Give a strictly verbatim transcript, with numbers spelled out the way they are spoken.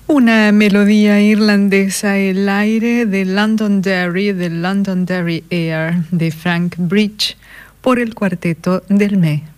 Una melodía irlandesa, el aire de Londonderry, de Londonderry Air, de Frank Bridge, por el cuarteto del M E.